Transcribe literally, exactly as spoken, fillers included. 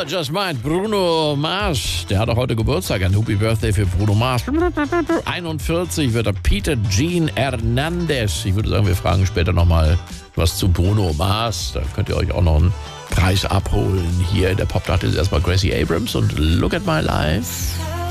Just Mind, Bruno Mars. Der hat auch heute Geburtstag. Ein Happy Birthday für Bruno Mars. einundvierzig wird er Peter Gene Hernandez. Ich würde sagen, wir fragen später nochmal was zu Bruno Mars. Da könnt ihr euch auch noch einen Preis abholen. Hier in der Pop-Tart ist erstmal Gracie Abrams und Look at My Life.